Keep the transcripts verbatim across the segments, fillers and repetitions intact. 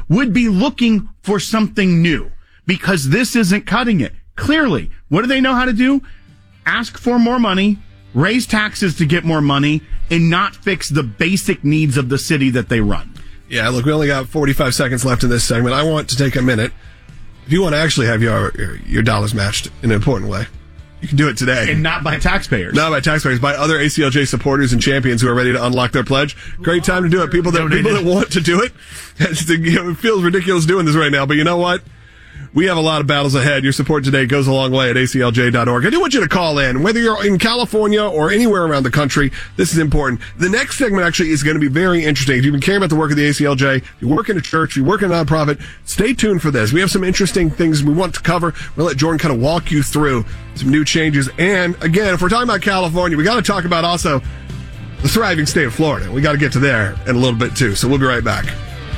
would be looking for something new because this isn't cutting it. Clearly, what do they know how to do? Ask for more money, raise taxes to get more money, and not fix the basic needs of the city that they run. Yeah, look, we only got forty-five seconds left in this segment. I want to take a minute. If you want to actually have your your, your dollars matched in an important way, you can do it today. And not by taxpayers. Not by taxpayers, by other A C L J supporters and champions who are ready to unlock their pledge. Great time to do it. People that Donated. people that want to do it. It feels ridiculous doing this right now, but you know what? We have a lot of battles ahead. Your support today goes a long way at A C L J dot org. I do want you to call in, whether you're in California or anywhere around the country. This is important. The next segment actually is going to be very interesting. If you've been caring about the work of the A C L J, if you work in a church, if you work in a nonprofit, stay tuned for this. We have some interesting things we want to cover. We'll let Jordan kind of walk you through some new changes. And again, if we're talking about California, we got to talk about also the thriving state of Florida. We got to get to there in a little bit too. So we'll be right back.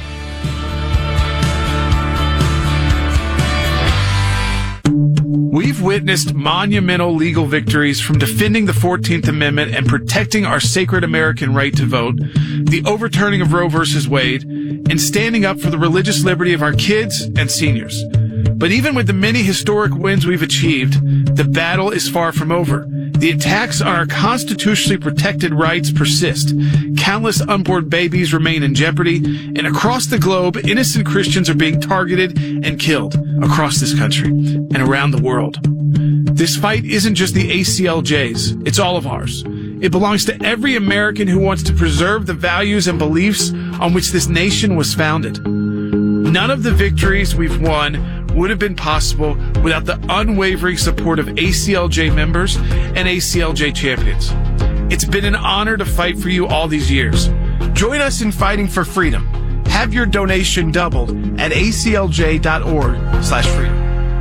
We've witnessed monumental legal victories from defending the fourteenth Amendment and protecting our sacred American right to vote, the overturning of Roe versus Wade, and standing up for the religious liberty of our kids and seniors. But even with the many historic wins we've achieved, the battle is far from over. The attacks on our constitutionally protected rights persist. Countless unborn babies remain in jeopardy, and across the globe, innocent Christians are being targeted and killed across this country and around the world. This fight isn't just the A C L J's, it's all of ours. It belongs to every American who wants to preserve the values and beliefs on which this nation was founded. None of the victories we've won would have been possible without the unwavering support of A C L J members and A C L J champions. It's been an honor to fight for you all these years. Join us in fighting for freedom. Have your donation doubled at A C L J dot org slash freedom.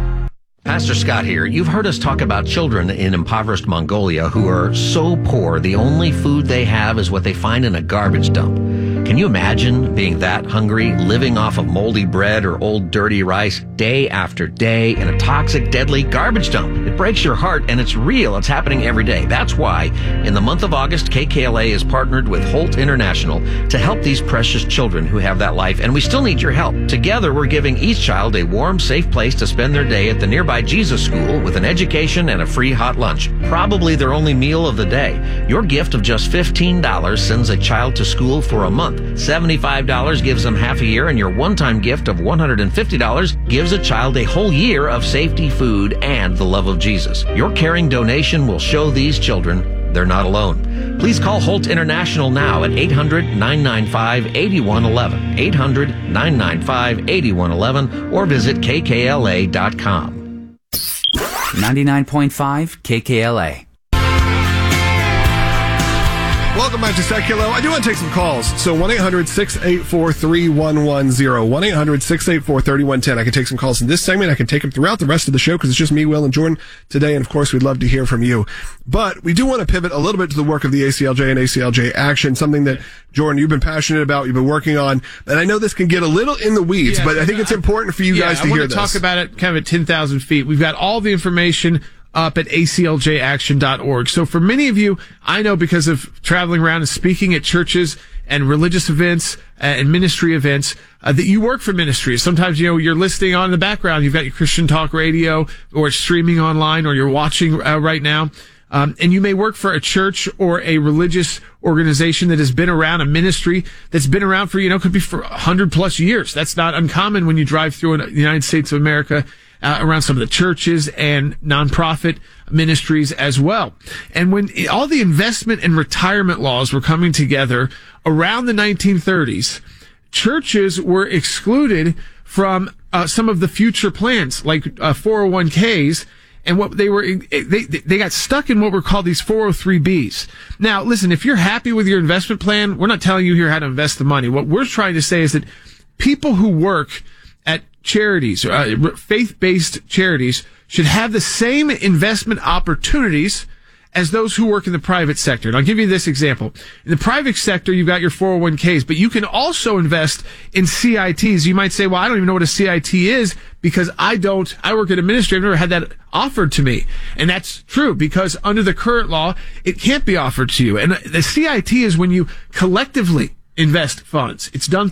Pastor Scott here. You've heard us talk about children in impoverished Mongolia who are so poor the only food they have is what they find in a garbage dump. Can you imagine being that hungry, living off of moldy bread or old dirty rice day after day in a toxic, deadly garbage dump? It breaks your heart, and it's real. It's happening every day. That's why in the month of August, K K L A is partnered with Holt International to help these precious children who have that life, and we still need your help. Together, we're giving each child a warm, safe place to spend their day at the nearby Jesus School with an education and a free hot lunch, probably their only meal of the day. Your gift of just fifteen dollars sends a child to school for a month. seventy-five dollars gives them half a year, and your one-time gift of one hundred fifty dollars gives a child a whole year of safety, food, and the love of Jesus. Your caring donation will show these children they're not alone. Please call Holt International now at eight hundred, nine nine five, eight one one one, eight hundred, nine nine five, eight one one one, or visit K K L A dot com. ninety-nine point five K K L A. Welcome back to Seculo. I do want to take some calls. So one eight hundred, six eight four, three one one zero. one eight hundred, six eight four, three one one zero. I can take some calls in this segment. I can take them throughout the rest of the show because it's just me, Will, and Jordan today. And of course, we'd love to hear from you. But we do want to pivot a little bit to the work of the A C L J and A C L J Action, something that, Jordan, you've been passionate about, you've been working on. And I know this can get a little in the weeds, yeah, but I think it's important for you yeah, guys to I hear want this. to talk about it kind of at ten thousand feet. We've got all the information up at A C L J action dot org. So for many of you, I know because of traveling around and speaking at churches and religious events and ministry events, uh, that you work for ministries. Sometimes, you know, you're listening on in the background. You've got your Christian Talk Radio, or it's streaming online, or you're watching uh, right now. Um, and you may work for a church or a religious organization that has been around, a ministry that's been around for, you know, could be for one hundred plus years. That's not uncommon when you drive through the United States of America. Uh, around some of the churches and nonprofit ministries as well. And when all the investment and retirement laws were coming together around the nineteen thirties, churches were excluded from uh, some of the future plans, like uh, four oh one k's. And what they were, they, they got stuck in what were called these four oh three b's. Now, listen, if you're happy with your investment plan, we're not telling you here how to invest the money. What we're trying to say is that people who work at charities, uh, faith-based charities, should have the same investment opportunities as those who work in the private sector. And I'll give you this example. In the private sector, you've got your four oh one k's, but you can also invest in C I Ts. You might say, well, I don't even know what a C I T is because I don't, I work at a ministry. I've never had that offered to me. And that's true because under the current law, it can't be offered to you. And the C I T is when you collectively invest funds. It's done through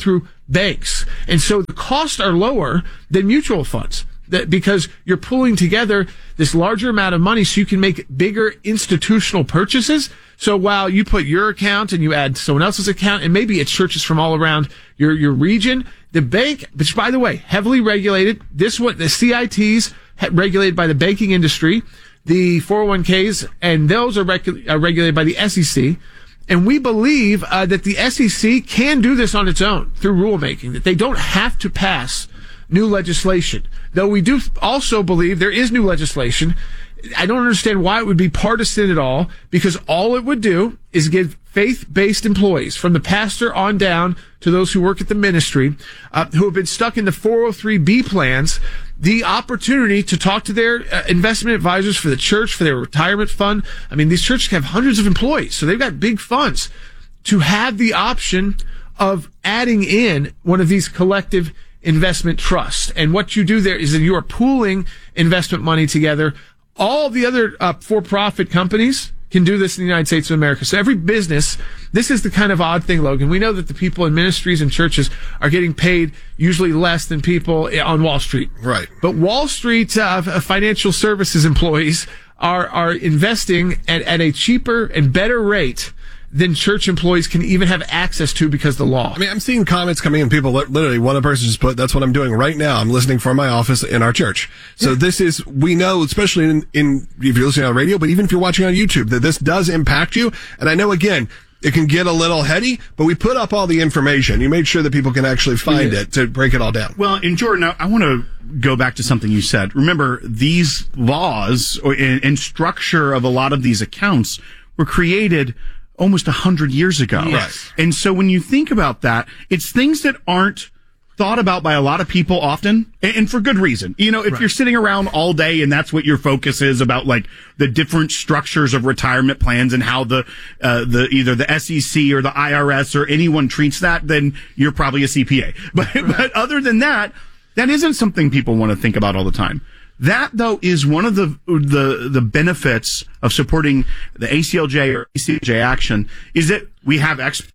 banks. And so the costs are lower than mutual funds. That because you're pulling together this larger amount of money so you can make bigger institutional purchases. So while you put your account and you add someone else's account, and maybe it's churches from all around your, your region, the bank, which by the way, heavily regulated, this one, the C I Ts regulated by the banking industry, the four oh one Ks, and those are, regu- are regulated by the S E C. And we believe uh, that the S E C can do this on its own through rulemaking, that they don't have to pass new legislation. Though we do also believe there is new legislation. I don't understand why it would be partisan at all, because all it would do is give faith-based employees, from the pastor on down to those who work at the ministry, uh, who have been stuck in the four oh three B plans, the opportunity to talk to their uh, investment advisors for the church, for their retirement fund. I mean, these churches have hundreds of employees, so they've got big funds, to have the option of adding in one of these collective investment trusts. And what you do there is that you are pooling investment money together. All the other uh, for-profit companies can do this in the United States of America. So every business, this is the kind of odd thing, Logan. We know that the people in ministries and churches are getting paid usually less than people on Wall Street. Right. But Wall Street uh, financial services employees are are investing at, at a cheaper and better rate than church employees can even have access to because of the law. I mean, I'm seeing comments coming in. People literally, one person just put, that's what I'm doing right now. I'm listening from my office in our church. So yeah. This is, we know, especially in, in, if you're listening on radio, but even if you're watching on YouTube, that this does impact you. And I know, again, it can get a little heady, but we put up all the information. You made sure that people can actually find it to break it all down. Well, and Jordan, I want to go back to something you said. Remember, these laws or, and, and structure of a lot of these accounts were created almost a hundred years ago. Yes. And so when you think about that, it's things that aren't thought about by a lot of people often, and, and for good reason. You know, if right. you're sitting around all day and that's what your focus is about, like the different structures of retirement plans and how the, uh, the, either the S E C or the I R S or anyone treats that, then you're probably a C P A. But, right. but other than that, that isn't something people want to think about all the time. That, though, is one of the the the benefits of supporting the A C L J or A C L J action, is that we have experts,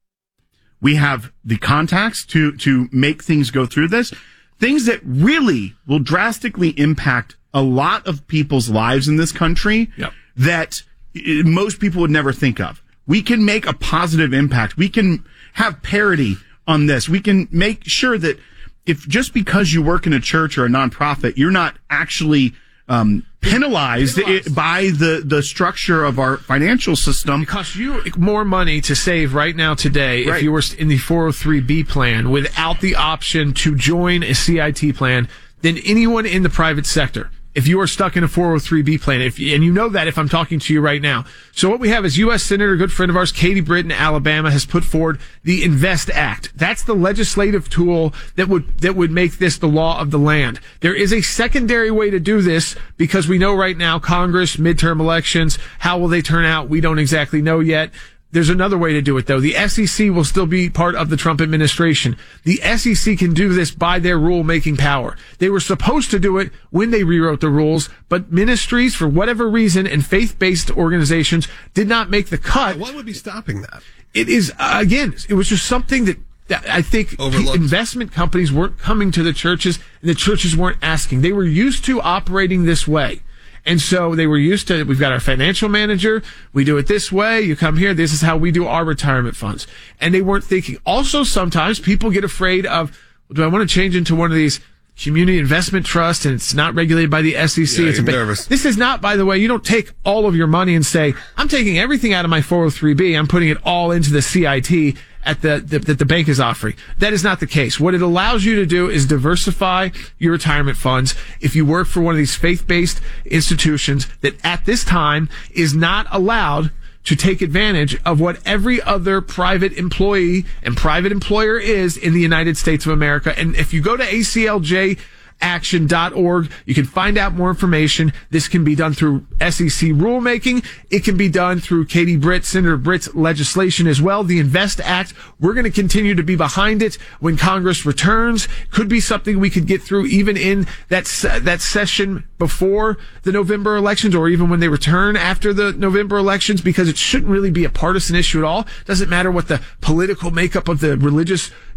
we have the contacts to to make things go through this, things that really will drastically impact a lot of people's lives in this country yep. that most people would never think of. We can make a positive impact. We can have parity on this. We can make sure that if just because you work in a church or a nonprofit, you're not actually um, penalized, penalized. It, by the, the structure of our financial system. It costs you more money to save right now today right. if you were in the four oh three B plan without the option to join a C I T plan than anyone in the private sector. If you are stuck in a four oh three B plan, if and you know that if I'm talking to you right now. So what we have is U S Senator, a good friend of ours, Katie Britt in Alabama, has put forward the INVEST Act. That's the legislative tool that would that would make this the law of the land. There is a secondary way to do this, because we know right now Congress, midterm elections, how will they turn out? We don't exactly know yet. There's another way to do it, though. The S E C will still be part of the Trump administration. The S E C can do this by their rule-making power. They were supposed to do it when they rewrote the rules, but ministries, for whatever reason, and faith-based organizations did not make the cut. What would be stopping that? It is, uh, again, it was just something that, that I think Overlooked. investment companies weren't coming to the churches, and the churches weren't asking. They were used to operating this way. And so they were used to, we've got our financial manager, we do it this way, you come here, this is how we do our retirement funds. And they weren't thinking. Also, sometimes people get afraid of, do I want to change into one of these community investment trusts and it's not regulated by the S E C? Yeah, it's a bit nervous. This is not, by the way, you don't take all of your money and say, I'm taking everything out of my four oh three B, I'm putting it all into the C I T at the, the that the bank is offering. That is not the case. What it allows you to do is diversify your retirement funds. If you work for one of these faith-based institutions that at this time is not allowed to take advantage of what every other private employee and private employer is in the United States of America. And if you go to A C L J action dot org, you can find out more information. This can be done through S E C rulemaking. It can be done through Katie Britt, Senator Britt's legislation as well. The INVEST Act, we're going to continue to be behind it when Congress returns. Could be something we could get through even in that se- that session before the November elections, or even when they return after the November elections, because it shouldn't really be a partisan issue at all. Doesn't matter what the political makeup of the religious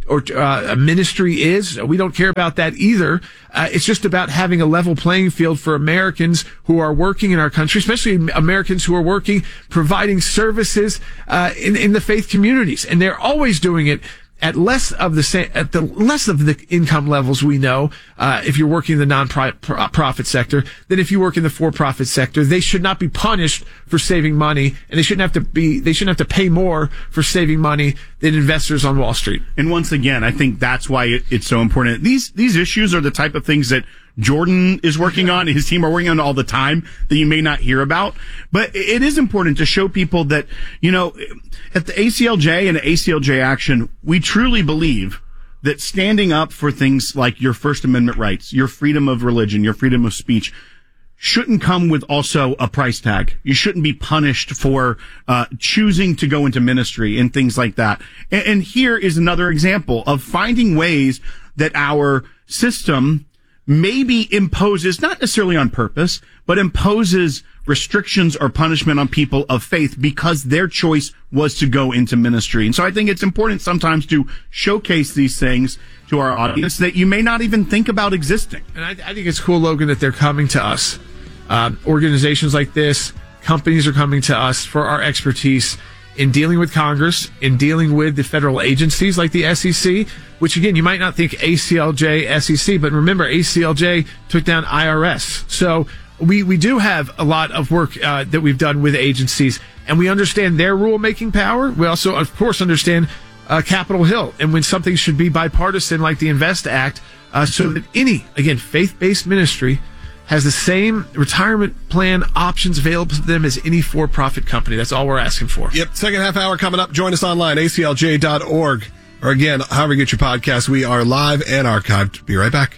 or uh, a ministry is. We don't care about that either. Uh, it's just about having a level playing field for Americans who are working in our country, especially Americans who are working, providing services uh, in, in the faith communities. And they're always doing it at less of the same, at the less of the income levels we know, uh, if you're working in the non-profit sector, than if you work in the for-profit sector. They should not be punished for saving money, and they shouldn't have to be, they shouldn't have to pay more for saving money than investors on Wall Street. And once again, I think that's why it, it's so important. These, these issues are the type of things that Jordan is working on, his team are working on all the time, that you may not hear about. But it is important to show people that, you know, at the A C L J and A C L J Action, we truly believe that standing up for things like your First Amendment rights, your freedom of religion, your freedom of speech, shouldn't come with also a price tag. You shouldn't be punished for uh choosing to go into ministry and things like that. And, and here is another example of finding ways that our system maybe imposes, not necessarily on purpose, but imposes restrictions or punishment on people of faith because their choice was to go into ministry. And so I think it's important sometimes to showcase these things to our audience that you may not even think about existing. And I, I think it's cool, Logan, that they're coming to us. Uh, organizations like this, companies are coming to us for our expertise in dealing with Congress, in dealing with the federal agencies like the S E C, which again, you might not think A C L J, S E C, but remember A C L J took down I R S. So we, we do have a lot of work uh, that we've done with agencies, and we understand their rule-making power. We also, of course, understand uh, Capitol Hill, and when something should be bipartisan like the INVEST Act, uh, so that any, again, faith-based ministry has the same retirement plan options available to them as any for-profit company. That's all we're asking for. Yep. Second half hour coming up. Join us online, A C L J dot org. Or again, however you get your podcast, we are live and archived. Be right back.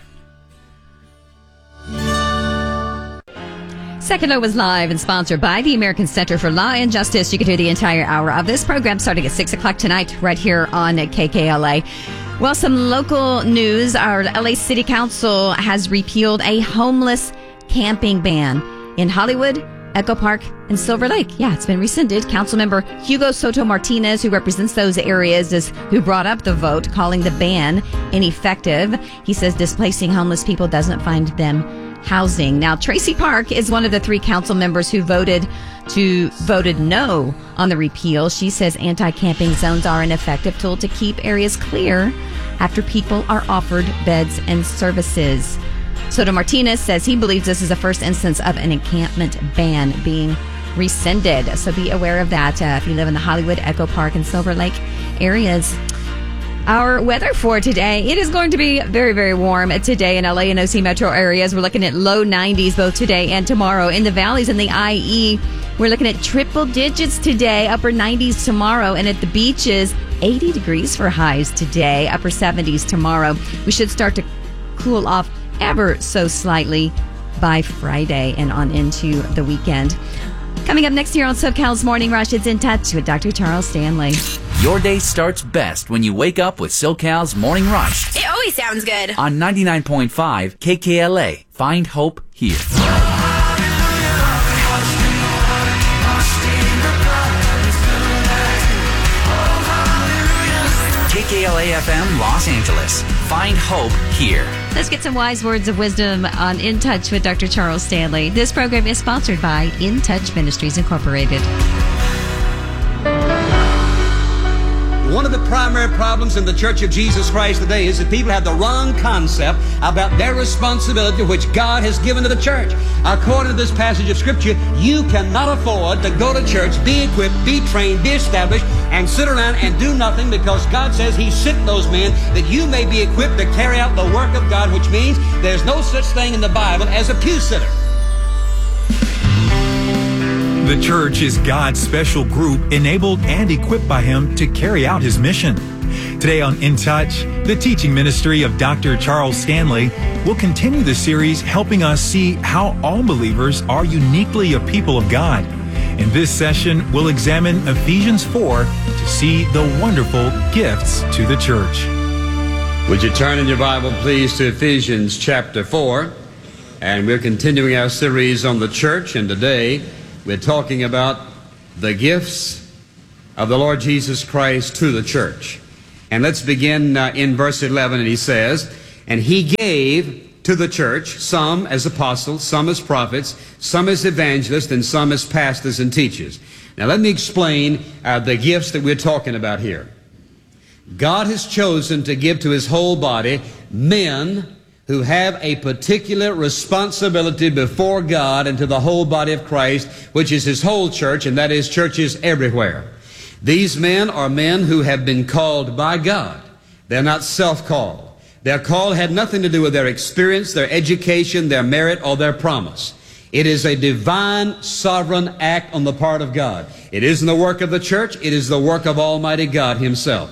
Second Low was live and sponsored by the American Center for Law and Justice. You can hear the entire hour of this program starting at six o'clock tonight right here on K K L A. Well, some local news. Our L A City Council has repealed a homeless camping ban in Hollywood, Echo Park, and Silver Lake. Yeah, it's been rescinded. Councilmember Hugo Soto Martinez, who represents those areas, is who brought up the vote, calling the ban ineffective. He says displacing homeless people doesn't find them housing. Now, Tracy Park is one of the three council members who voted to voted no on the repeal. She says anti-camping zones are an effective tool to keep areas clear after people are offered beds and services. Soto Martinez says he believes this is the first instance of an encampment ban being rescinded. So be aware of that uh, if you live in the Hollywood, Echo Park, and Silver Lake areas. Our weather for today, it is going to be very, very warm today in L A and O C metro areas. We're looking at low nineties both today and tomorrow. In the valleys and the I E, we're looking at triple digits today, upper nineties tomorrow. And at the beaches, eighty degrees for highs today, upper seventies tomorrow. We should start to cool off ever so slightly by Friday and on into the weekend. Coming up next here on SoCal's Morning Rush, it's In Touch with Doctor Charles Stanley. Your day starts best when you wake up with SoCal's Morning Rush. It always sounds good. On ninety-nine point five K K L A. Find hope here. K K L A F M Los Angeles. Find hope here. Let's get some wise words of wisdom on In Touch with Doctor Charles Stanley. This program is sponsored by In Touch Ministries Incorporated. One of the primary problems in the Church of Jesus Christ today is that people have the wrong concept about their responsibility which God has given to the church. According to this passage of Scripture, you cannot afford to go to church, be equipped, be trained, be established, and sit around and do nothing, because God says He sent those men that you may be equipped to carry out the work of God, which means there's no such thing in the Bible as a pew sitter. The church is God's special group enabled and equipped by Him to carry out His mission. Today on In Touch, the teaching ministry of Doctor Charles Stanley will continue the series helping us see how all believers are uniquely a people of God. In this session, we'll examine Ephesians four to see the wonderful gifts to the church. Would you turn in your Bible, please, to Ephesians chapter four? And we're continuing our series on the church, and today we're talking about the gifts of the Lord Jesus Christ to the church. And let's begin uh, in verse eleven, and he says, "And he gave to the church some as apostles, some as prophets, some as evangelists, and some as pastors and teachers." Now let me explain uh, the gifts that we're talking about here. God has chosen to give to His whole body men who have a particular responsibility before God and to the whole body of Christ, which is His whole church, and that is churches everywhere. These men are men who have been called by God. They're not self-called. Their call had nothing to do with their experience, their education, their merit, or their promise. It is a divine, sovereign act on the part of God. It isn't the work of the church. It is the work of Almighty God Himself.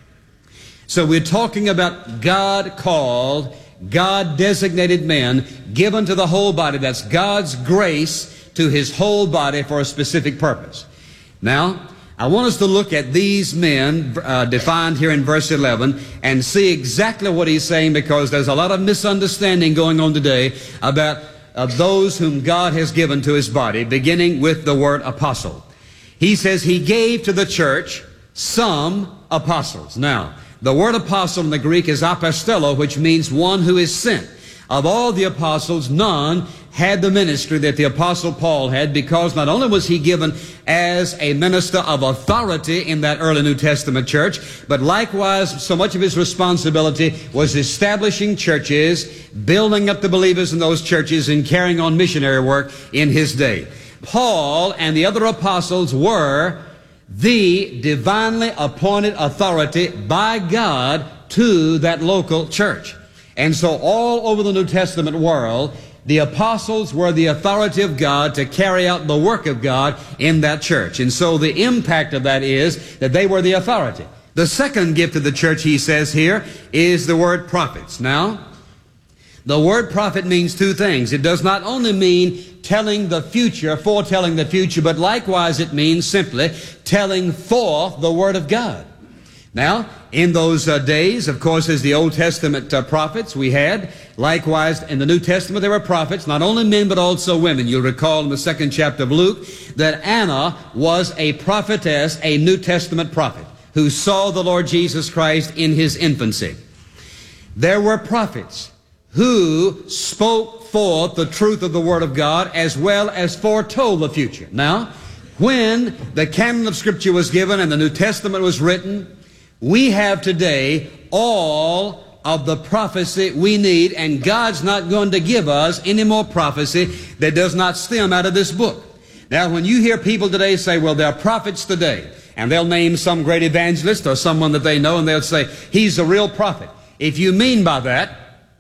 So we're talking about God called, God designated men given to the whole body. That's God's grace to His whole body for a specific purpose. Now, I want us to look at these men uh, defined here in verse eleven and see exactly what he's saying, because there's a lot of misunderstanding going on today about uh, those whom God has given to His body, beginning with the word apostle. He says He gave to the church some apostles. Now, the word apostle in the Greek is apostello, which means one who is sent. Of all the apostles, none had the ministry that the apostle Paul had, because not only was he given as a minister of authority in that early New Testament church, but likewise so much of his responsibility was establishing churches, building up the believers in those churches, and carrying on missionary work in his day. Paul and the other apostles were the divinely appointed authority by God to that local church. And so all over the New Testament world, the apostles were the authority of God to carry out the work of God in that church. And so the impact of that is that they were the authority. The second gift of the church, he says here, is the word prophets. Now, the word prophet means two things. It does not only mean telling the future, foretelling the future, but likewise it means simply telling forth the word of God. Now, in those uh, days, of course, as the Old Testament uh, prophets we had, likewise in the New Testament there were prophets, not only men but also women. You'll recall in the second chapter of Luke that Anna was a prophetess, a New Testament prophet, who saw the Lord Jesus Christ in His infancy. There were prophets who spoke forth the truth of the Word of God as well as foretold the future. Now, when the canon of Scripture was given and the New Testament was written, we have today all of the prophecy we need, and God's not going to give us any more prophecy that does not stem out of this book. Now, when you hear people today say, well, there are prophets today, and they'll name some great evangelist or someone that they know, and they'll say, he's a real prophet. If you mean by that,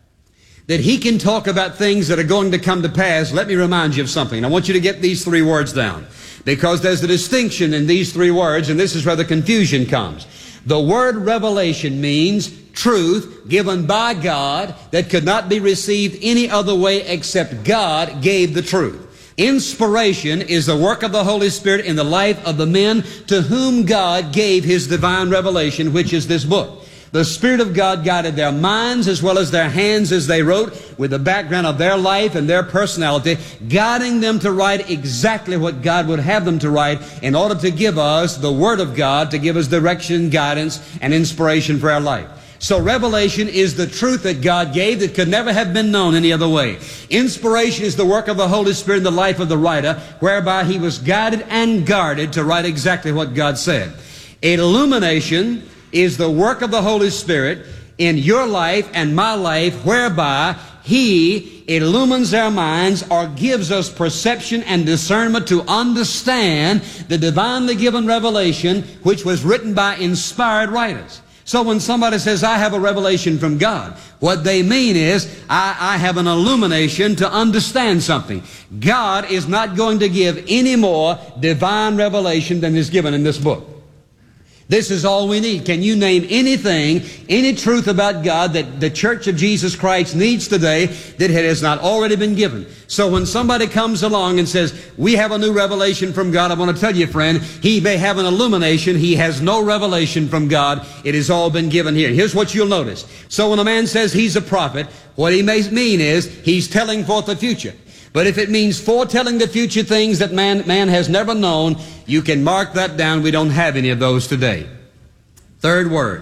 that he can talk about things that are going to come to pass, let me remind you of something. I want you to get these three words down, because there's a distinction in these three words, and this is where the confusion comes. The word revelation means truth given by God that could not be received any other way except God gave the truth. Inspiration is the work of the Holy Spirit in the life of the men to whom God gave His divine revelation, which is this book. The Spirit of God guided their minds as well as their hands as they wrote, with the background of their life and their personality, guiding them to write exactly what God would have them to write in order to give us the Word of God, to give us direction, guidance, and inspiration for our life. So revelation is the truth that God gave that could never have been known any other way. Inspiration is the work of the Holy Spirit in the life of the writer, whereby he was guided and guarded to write exactly what God said. Illumination is the work of the Holy Spirit in your life and my life, whereby He illumines our minds or gives us perception and discernment to understand the divinely given revelation which was written by inspired writers. So when somebody says, I have a revelation from God, what they mean is, I, I have an illumination to understand something. God is not going to give any more divine revelation than is given in this book. This is all we need. Can you name anything, any truth about God that the Church of Jesus Christ needs today that has not already been given? So when somebody comes along and says, we have a new revelation from God, I want to tell you, friend, he may have an illumination. He has no revelation from God. It has all been given here. Here's what you'll notice. So when a man says he's a prophet, what he may mean is he's telling forth the future. But if it means foretelling the future things that man, man has never known, you can mark that down. We don't have any of those today. Third word.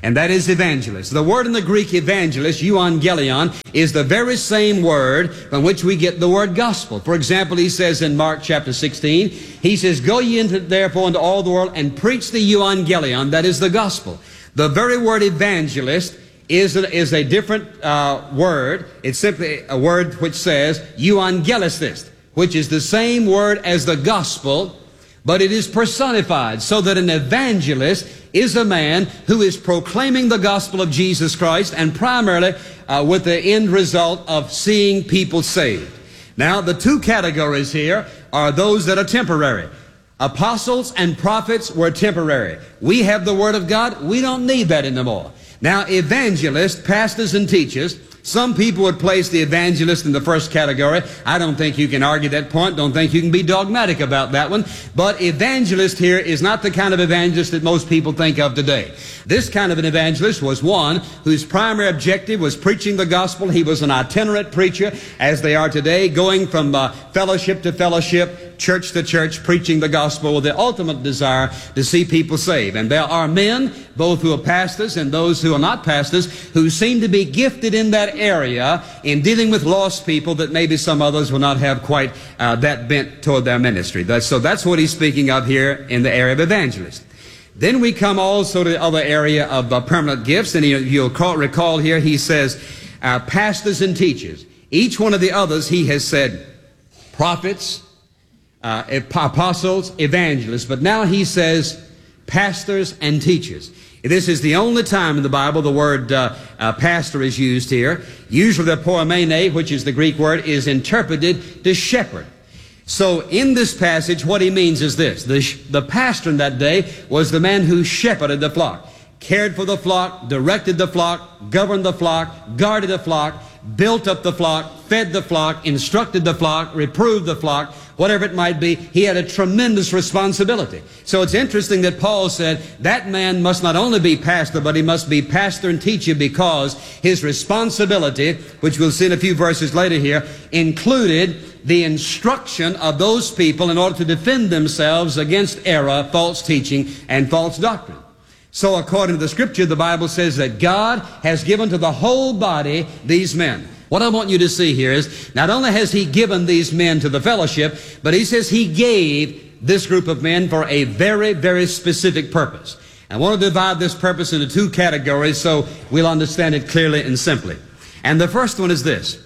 and that is evangelist. The word in the Greek evangelist, euangelion, is the very same word from which we get the word gospel. For example, he says in Mark chapter sixteen, he says, "Go ye into, therefore into all the world and preach the euangelion," that is the gospel. The very word evangelist is a, is a different uh, word. It's simply a word which says euangelist, which is the same word as the gospel, but it is personified, so that an evangelist is a man who is proclaiming the gospel of Jesus Christ, and primarily uh, with the end result of seeing people saved. Now, the two categories here are those that are temporary. Apostles and prophets were temporary. We have the Word of God. We don't need that anymore. Now, evangelists, pastors, and teachers, some people would place the evangelist in the first category. I don't think you can argue that point. Don't think you can be dogmatic about that one. But evangelist here is not the kind of evangelist that most people think of today. This kind of an evangelist was one whose primary objective was preaching the gospel. He was an itinerant preacher, as they are today, going from uh, fellowship to fellowship, church to church, preaching the gospel with the ultimate desire to see people saved. And there are men, both who are pastors and those who are not pastors, who seem to be gifted in that area in dealing with lost people that maybe some others will not have quite uh, that bent toward their ministry. That's, so that's what he's speaking of here in the area of evangelist. Then we come also to the other area of uh, permanent gifts, and you, you'll call, recall here he says uh, pastors and teachers. Each one of the others he has said prophets, uh, apostles, evangelists, but now he says pastors and teachers. This is the only time in the Bible the word uh, uh, pastor is used here. Usually the poimene, which is the Greek word, is interpreted to shepherd. So in this passage, what he means is this. The, the pastor in that day was the man who shepherded the flock, cared for the flock, directed the flock, governed the flock, guarded the flock, built up the flock, fed the flock, instructed the flock, reproved the flock, whatever it might be. He had a tremendous responsibility. So it's interesting that Paul said that man must not only be pastor, but he must be pastor and teacher, because his responsibility, which we'll see in a few verses later here, included the instruction of those people in order to defend themselves against error, false teaching, and false doctrine. So according to the Scripture, the Bible says that God has given to the whole body these men. What I want you to see here is, not only has He given these men to the fellowship, but He says He gave this group of men for a very, very specific purpose. I want to divide this purpose into two categories so we'll understand it clearly and simply. And the first one is this.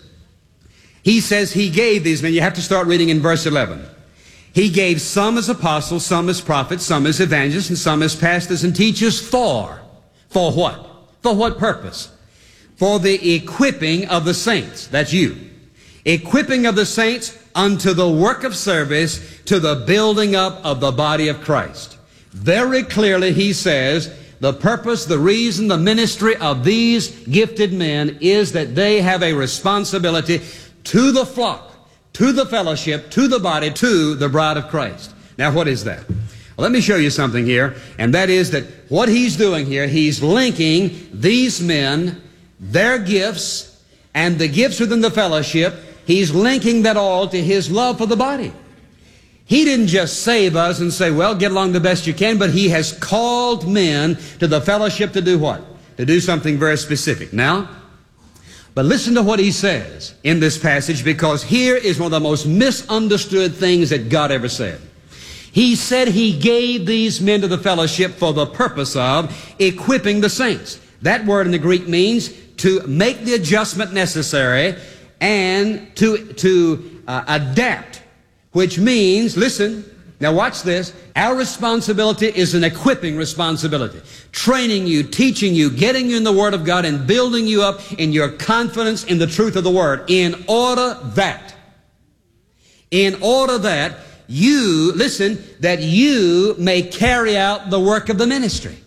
He says He gave these men. You have to start reading in verse eleven. He gave some as apostles, some as prophets, some as evangelists, and some as pastors and teachers for. For what? For what purpose? For the equipping of the saints. That's you. Equipping of the saints unto the work of service, to the building up of the body of Christ. Very clearly he says the purpose, the reason, the ministry of these gifted men is that they have a responsibility to the flock, to the fellowship, to the body, to the bride of Christ. Now, what is that? Well, let me show you something here, and that is that what he's doing here, he's linking these men, their gifts, and the gifts within the fellowship, he's linking that all to his love for the body. He didn't just save us and say, well, get along the best you can, but he has called men to the fellowship to do what? To do something very specific. Now, but listen to what he says in this passage, because here is one of the most misunderstood things that God ever said. He said He gave these men to the fellowship for the purpose of equipping the saints. That word in the Greek means to make the adjustment necessary and to, to uh, adapt, which means, listen, now watch this, our responsibility is an equipping responsibility. Training you, teaching you, getting you in the Word of God, and building you up in your confidence in the truth of the Word. In order that, in order that you, listen, that you may carry out the work of the ministry.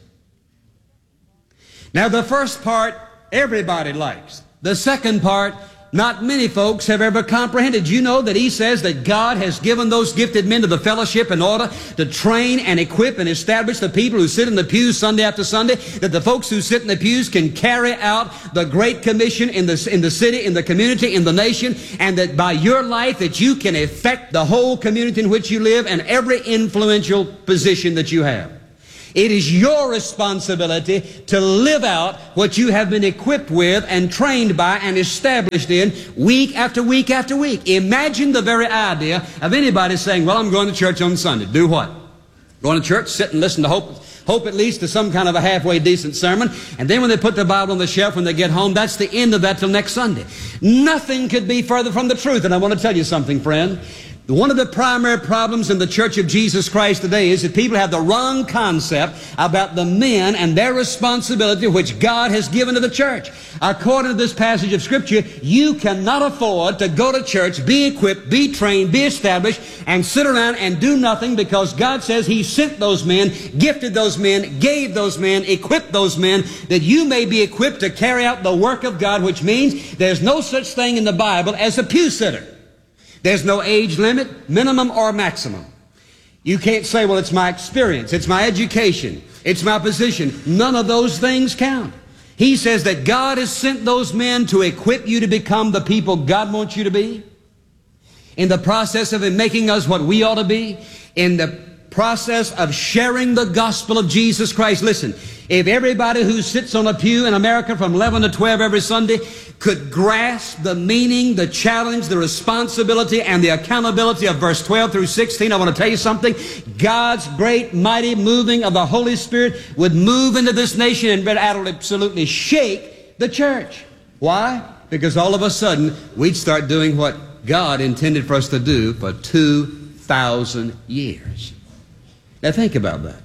Now the first part, everybody likes. The second part, not many folks have ever comprehended. You know that he says that God has given those gifted men to the fellowship in order to train and equip and establish the people who sit in the pews Sunday after Sunday, that the folks who sit in the pews can carry out the Great Commission in the, in the city, in the community, in the nation, and that by your life that you can affect the whole community in which you live and every influential position that you have. It is your responsibility to live out what you have been equipped with and trained by and established in week after week after week. Imagine the very idea of anybody saying, well, I'm going to church on Sunday. Do what? Going to church, sit and listen to hope, hope at least to some kind of a halfway decent sermon. And then when they put the Bible on the shelf when they get home, that's the end of that till next Sunday. Nothing could be further from the truth. And I want to tell you something, friend. One of the primary problems in the Church of Jesus Christ today is that people have the wrong concept about the men and their responsibility which God has given to the church. According to this passage of Scripture, you cannot afford to go to church, be equipped, be trained, be established, and sit around and do nothing, because God says He sent those men, gifted those men, gave those men, equipped those men, that you may be equipped to carry out the work of God, which means there's no such thing in the Bible as a pew sitter. There's no age limit, minimum or maximum. You can't say, well, it's my experience, it's my education, it's my position. None of those things count. He says that God has sent those men to equip you to become the people God wants you to be. In the process of Him making us what we ought to be, in the process of sharing the gospel of Jesus Christ. Listen, if everybody who sits on a pew in America from eleven to twelve every Sunday could grasp the meaning, the challenge, the responsibility, and the accountability of verse twelve through sixteen, I want to tell you something. God's great, mighty moving of the Holy Spirit would move into this nation and absolutely shake the church. Why? Because all of a sudden, we'd start doing what God intended for us to do for two thousand years. Now think about that.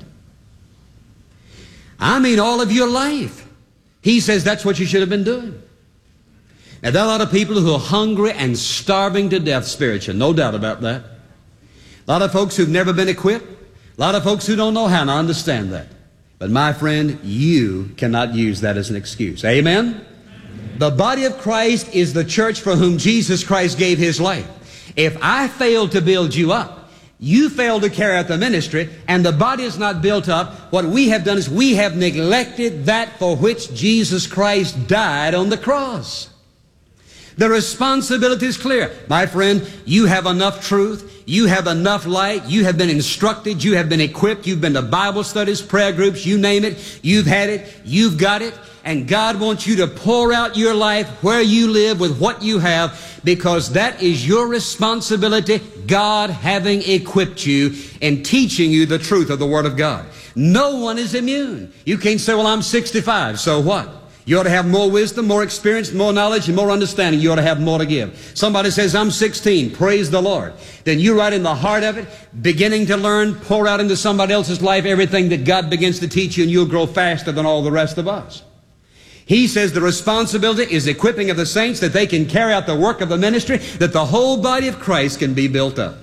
I mean all of your life. He says that's what you should have been doing. Now there are a lot of people who are hungry and starving to death spiritually, no doubt about that. A lot of folks who've never been equipped. A lot of folks who don't know how, and I understand that. But my friend, you cannot use that as an excuse. Amen? The body of Christ is the church for whom Jesus Christ gave His life. If I fail to build you up, you fail to carry out the ministry, and the body is not built up, what we have done is we have neglected that for which Jesus Christ died on the cross. The responsibility is clear. My friend, you have enough truth. You have enough light. You have been instructed. You have been equipped. You've been to Bible studies, prayer groups, you name it. You've had it. You've got it. And God wants you to pour out your life where you live with what you have, because that is your responsibility, God having equipped you and teaching you the truth of the Word of God. No one is immune. You can't say, well, I'm sixty-five, so what? You ought to have more wisdom, more experience, more knowledge, and more understanding. You ought to have more to give. Somebody says, I'm sixteen, praise the Lord. Then you right in the heart of it, beginning to learn, pour out into somebody else's life everything that God begins to teach you, and you'll grow faster than all the rest of us. He says the responsibility is equipping of the saints that they can carry out the work of the ministry, that the whole body of Christ can be built up.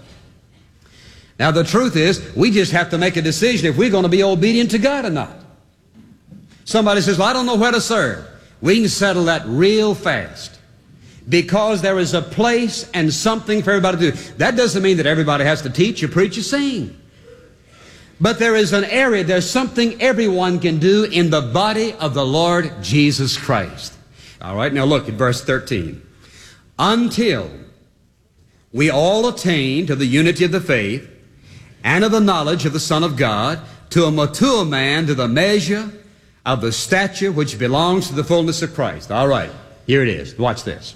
Now the truth is, we just have to make a decision if we're going to be obedient to God or not. Somebody says, well, I don't know where to serve. We can settle that real fast, because there is a place and something for everybody to do. That doesn't mean that everybody has to teach or preach or sing. But there is an area, there's something everyone can do in the body of the Lord Jesus Christ. All right, now look at verse thirteen. Until we all attain to the unity of the faith and of the knowledge of the Son of God, to a mature man, to the measure of the stature which belongs to the fullness of Christ. All right, here it is. Watch this.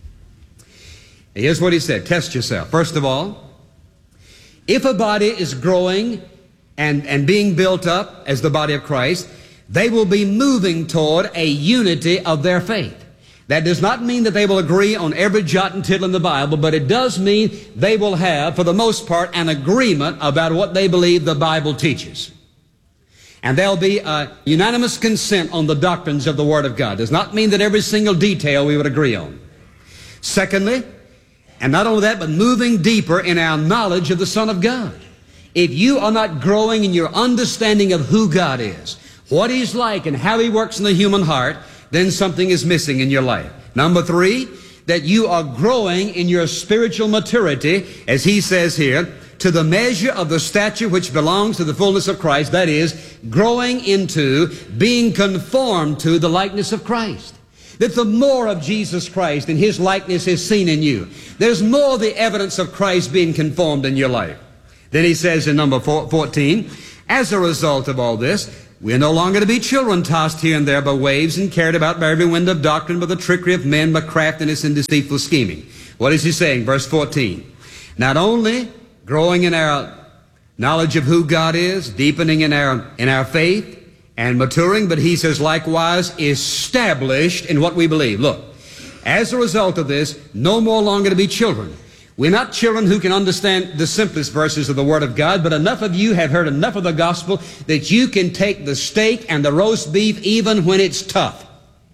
Here's what he said. Test yourself. First of all, if a body is growing and, and being built up as the body of Christ, they will be moving toward a unity of their faith. That does not mean that they will agree on every jot and tittle in the Bible, but it does mean they will have, for the most part, an agreement about what they believe the Bible teaches. And there'll be a unanimous consent on the doctrines of the Word of God. Does not mean that every single detail we would agree on. Secondly, and not only that, but moving deeper in our knowledge of the Son of God. If you are not growing in your understanding of who God is, what He's like, and how He works in the human heart, then something is missing in your life. Number three, that you are growing in your spiritual maturity, as he says here, to the measure of the stature which belongs to the fullness of Christ. That is, growing into being conformed to the likeness of Christ. That the more of Jesus Christ and His likeness is seen in you. There's more of the evidence of Christ being conformed in your life. Then he says in number fourteen, as a result of all this, we are no longer to be children tossed here and there by waves and carried about by every wind of doctrine, by the trickery of men, by craftiness and deceitful scheming. What is he saying? Verse fourteen. Not only growing in our knowledge of who God is, deepening in our, in our faith, and maturing, but he says likewise established in what we believe. Look, as a result of this, no more longer to be children. We're not children who can understand the simplest verses of the Word of God, but enough of you have heard enough of the gospel that you can take the steak and the roast beef even when it's tough.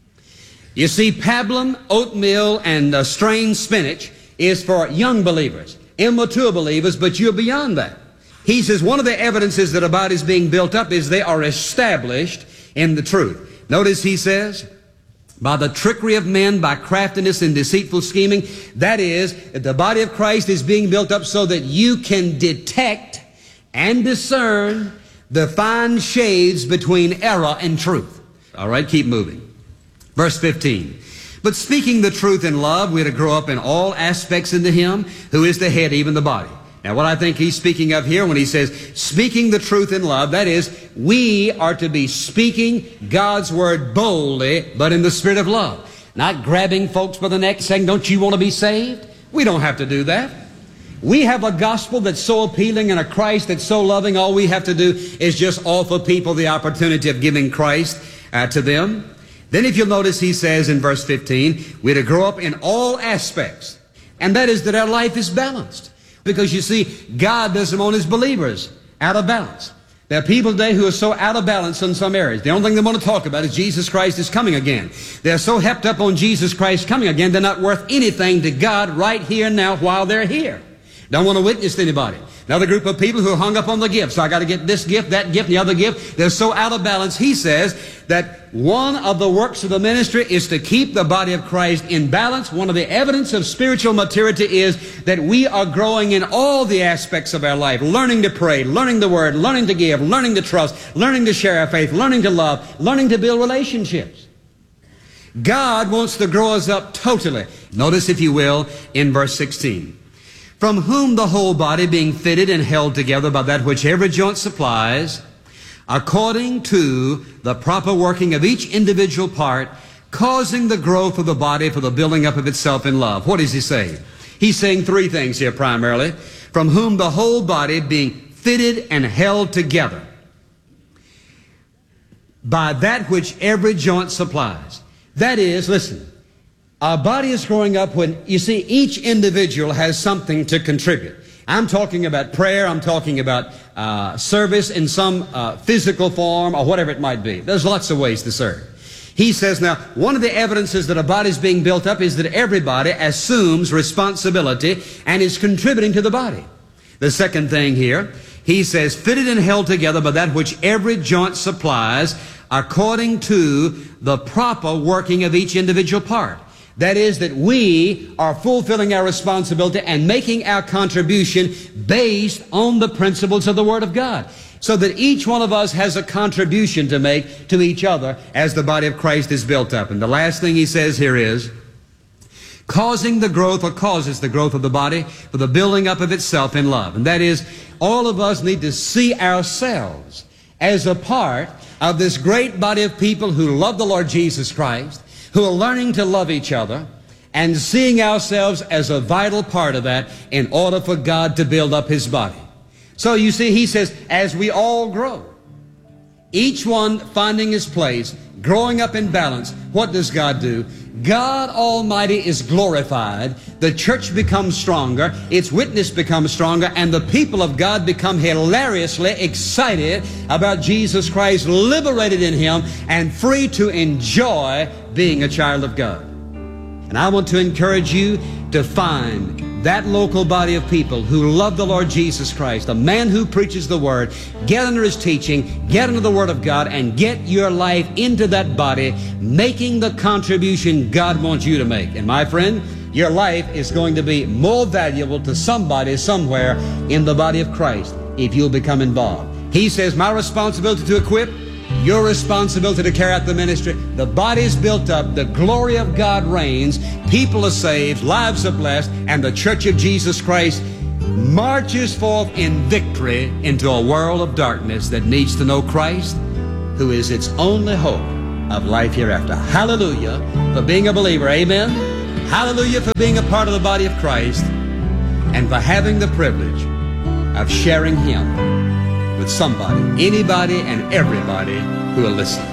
You see, pablum, oatmeal, and uh, strained spinach is for young believers, immature believers, but you're beyond that. He says one of the evidences that a body is being built up is they are established in the truth. Notice he says, by the trickery of men, by craftiness and deceitful scheming. That is, the body of Christ is being built up so that you can detect and discern the fine shades between error and truth. All right, keep moving. Verse fifteen. But speaking the truth in love, we are to grow up in all aspects into Him who is the head, even the body. Now, what I think he's speaking of here when he says, speaking the truth in love, that is, we are to be speaking God's Word boldly, but in the spirit of love. Not grabbing folks by the neck saying, don't you want to be saved? We don't have to do that. We have a gospel that's so appealing and a Christ that's so loving, all we have to do is just offer people the opportunity of giving Christ uh, to them. Then if you'll notice, he says in verse fifteen, we're to grow up in all aspects. And that is that our life is balanced. Because you see, God doesn't want His believers out of balance. There are people today who are so out of balance in some areas. The only thing they want to talk about is Jesus Christ is coming again. They're so hepped up on Jesus Christ coming again, they're not worth anything to God right here and now while they're here. Don't want to witness to anybody. Another group of people who are hung up on the gift. So I got to get this gift, that gift, the other gift. They're so out of balance. He says that one of the works of the ministry is to keep the body of Christ in balance. One of the evidence of spiritual maturity is that we are growing in all the aspects of our life. Learning to pray, learning the Word, learning to give, learning to trust, learning to share our faith, learning to love, learning to build relationships. God wants to grow us up totally. Notice, if you will, in verse sixteen. From whom the whole body being fitted and held together by that which every joint supplies, according to the proper working of each individual part, causing the growth of the body for the building up of itself in love. What does he say? He's saying three things here primarily. From whom the whole body being fitted and held together by that which every joint supplies. That is, listen, our body is growing up when, you see, each individual has something to contribute. I'm talking about prayer, I'm talking about uh, service in some uh, physical form or whatever it might be. There's lots of ways to serve. He says now, one of the evidences that a body is being built up is that everybody assumes responsibility and is contributing to the body. The second thing here, he says, fitted and held together by that which every joint supplies, according to the proper working of each individual part. That is, that we are fulfilling our responsibility and making our contribution based on the principles of the Word of God. So that each one of us has a contribution to make to each other as the body of Christ is built up. And the last thing he says here is, causing the growth or causes the growth of the body for the building up of itself in love. And that is, all of us need to see ourselves as a part of this great body of people who love the Lord Jesus Christ, who are learning to love each other and seeing ourselves as a vital part of that in order for God to build up His body. So you see, he says, as we all grow, each one finding his place, growing up in balance, what does God do? God Almighty is glorified, the church becomes stronger, its witness becomes stronger, and the people of God become hilariously excited about Jesus Christ, liberated in Him and free to enjoy being a child of God. And I want to encourage you to find that local body of people who love the Lord Jesus Christ, a man who preaches the Word. Get under his teaching, get into the Word of God, and get your life into that body, making the contribution God wants you to make. And my friend, your life is going to be more valuable to somebody somewhere in the body of Christ if you'll become involved. He says, my responsibility to equip, your responsibility to carry out the ministry. The body is built up, the glory of God reigns, people are saved, lives are blessed, and the church of Jesus Christ marches forth in victory into a world of darkness that needs to know Christ, who is its only hope of life hereafter. Hallelujah for being a believer. Amen. Hallelujah for being a part of the body of Christ and for having the privilege of sharing Him with somebody, anybody, and everybody who will listen.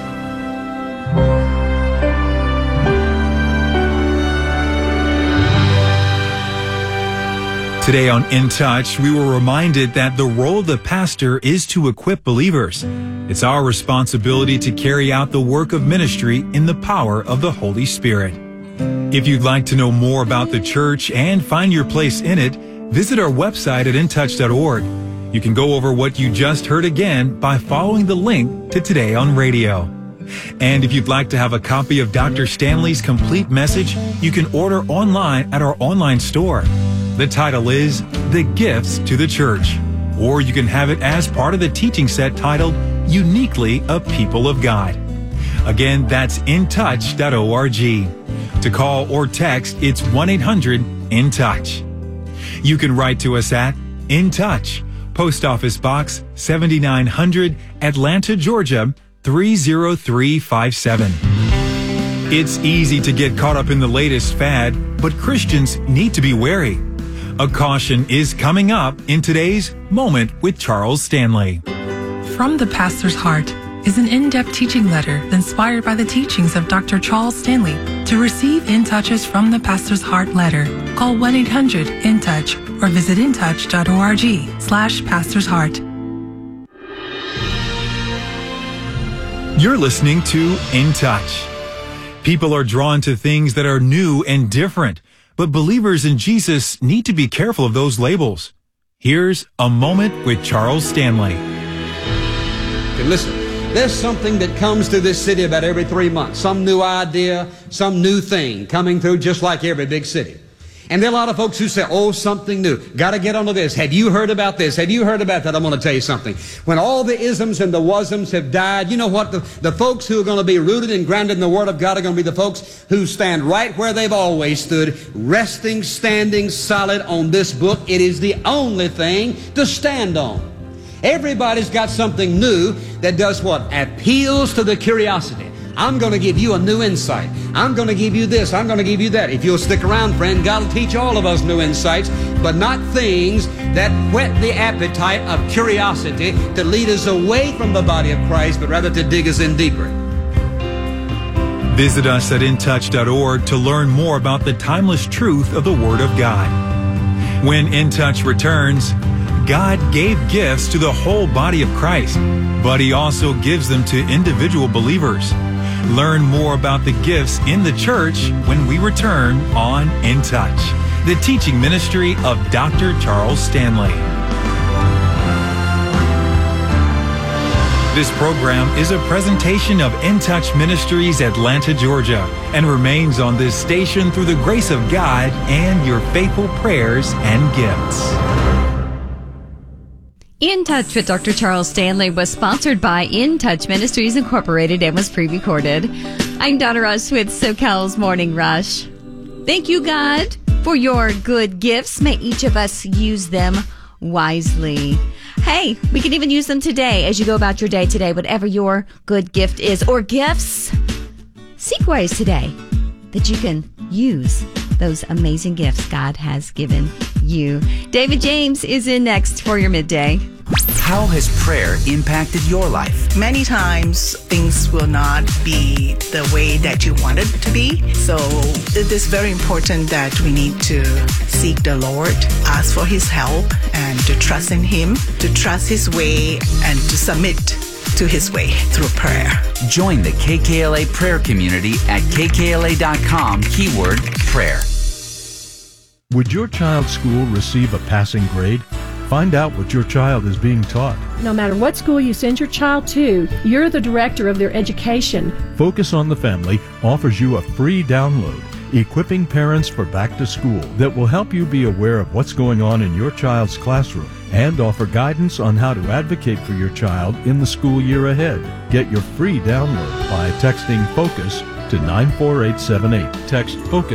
Today on In Touch, we were reminded that the role of the pastor is to equip believers. It's our responsibility to carry out the work of ministry in the power of the Holy Spirit. If you'd like to know more about the church and find your place in it, visit our website at in touch dot org. You can go over what you just heard again by following the link to Today on Radio. And if you'd like to have a copy of Doctor Stanley's complete message, you can order online at our online store. The title is The Gifts to the Church, or you can have it as part of the teaching set titled Uniquely a People of God. Again, that's in touch dot org. To call or text, it's one eight hundred in touch. You can write to us at In Touch, Post Office Box seventy-nine hundred, Atlanta, Georgia three zero three five seven. It's easy to get caught up in the latest fad, but Christians need to be wary. A caution is coming up in today's Moment with Charles Stanley. From the Pastor's Heart is an in-depth teaching letter inspired by the teachings of Doctor Charles Stanley. To receive In Touches from the Pastor's Heart letter, call one eight hundred in touch or visit in touch dot org slash Pastor's Heart. You're listening to In Touch. People are drawn to things that are new and different, but believers in Jesus need to be careful of those labels. Here's A Moment with Charles Stanley. And listen, there's something that comes to this city about every three months. Some new idea, some new thing coming through just like every big city. And there are a lot of folks who say, oh, something new. Got to get onto this. Have you heard about this? Have you heard about that? I'm going to tell you something. When all the isms and the wasms have died, you know what? The, the folks who are going to be rooted and grounded in the Word of God are going to be the folks who stand right where they've always stood, resting, standing solid on this book. It is the only thing to stand on. Everybody's got something new that does what? Appeals to the curiosity. I'm going to give you a new insight. I'm going to give you this. I'm going to give you that. If you'll stick around, friend, God will teach all of us new insights, but not things that whet the appetite of curiosity to lead us away from the body of Christ, but rather to dig us in deeper. Visit us at in touch dot org to learn more about the timeless truth of the Word of God. When In Touch returns, God gave gifts to the whole body of Christ, but He also gives them to individual believers. Learn more about the gifts in the church when we return on In Touch, the teaching ministry of Doctor Charles Stanley. This program is a presentation of In Touch Ministries, Atlanta, Georgia, and remains on this station through the grace of God and your faithful prayers and gifts. In Touch with Doctor Charles Stanley was sponsored by In Touch Ministries Incorporated and was pre-recorded. I'm Donna Rush with SoCal's Morning Rush. Thank you, God, for your good gifts. May each of us use them wisely. Hey, we can even use them today as you go about your day today, whatever your good gift is or gifts. Seek ways today that you can use those amazing gifts God has given you. David James is in next for your midday. How has prayer impacted your life? Many times things will not be the way that you want it to be. So it is very important that we need to seek the Lord, ask for His help, and to trust in Him, to trust His way, and to submit to His way through prayer. Join the K K L A prayer community at K K L A dot com, keyword prayer. Would your child's school receive a passing grade? Find out what your child is being taught. No matter what school you send your child to, you're the director of their education. Focus on the Family offers you a free download, Equipping Parents for Back to School, that will help you be aware of what's going on in your child's classroom and offer guidance on how to advocate for your child in the school year ahead. Get your free download by texting FOCUS to nine four eight seven eight. Text FOCUS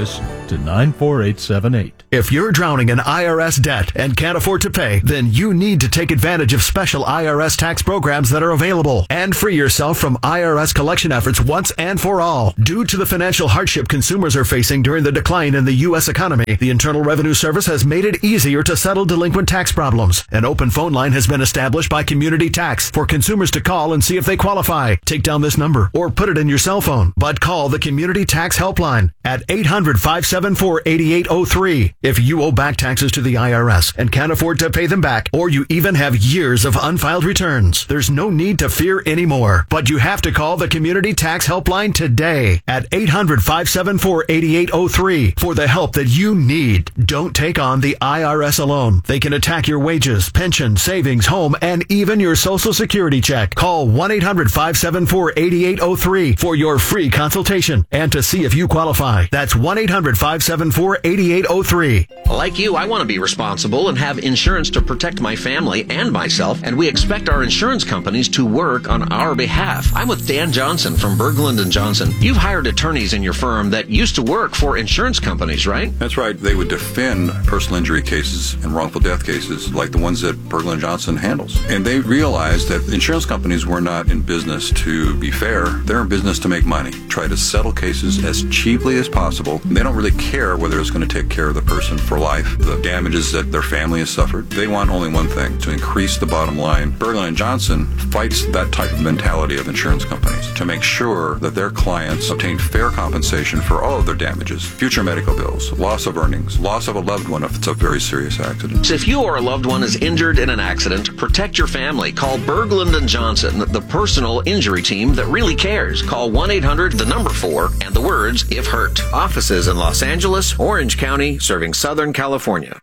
to nine four eight seven eight. If you're drowning in I R S debt and can't afford to pay, then you need to take advantage of special I R S tax programs that are available and free yourself from I R S collection efforts once and for all. Due to the financial hardship consumers are facing during the decline in the U S economy, the Internal Revenue Service has made it easier to settle delinquent tax problems. An open phone line has been established by Community Tax for consumers to call and see if they qualify. Take down this number or put it in your cell phone, but call the Community Tax Helpline at eight hundred, five seven four, eight eight zero three. If you owe back taxes to the I R S and can't afford to pay them back, or you even have years of unfiled returns, there's no need to fear anymore. But you have to call the Community Tax Helpline today at eight hundred, five seven four, eight eight zero three for the help that you need. Don't take on the I R S alone. They can attack your wages, pension, savings, home, and even your Social Security check. Call one eight hundred, five seven four, eight eight zero three for your free consultation and to see if you qualify. That's one eight hundred, five seven four, eight eight zero three. Like you, I want to be responsible and have insurance to protect my family and myself, and we expect our insurance companies to work on our behalf. I'm with Dan Johnson from Berglund and Johnson. You've hired attorneys in your firm that used to work for insurance companies, right? That's right. They would defend personal injury cases and wrongful death cases like the ones that Berglund and Johnson handles. And they realized that insurance companies were not in business to be fair. They're in business to make money, try to settle cases as cheaply as possible. They don't really care whether it's going to take care of the person for life, the damages that their family has suffered. They want only one thing, to increase the bottom line. Berglund and Johnson fights that type of mentality of insurance companies to make sure that their clients obtain fair compensation for all of their damages, future medical bills, loss of earnings, loss of a loved one if it's a very serious accident. If you or a loved one is injured in an accident, protect your family. Call Berglund and Johnson, the personal injury team that really cares. Call one eight hundred, the number four, and the words, if hurt. Offices in Los Angeles, Orange County, serving Southern California.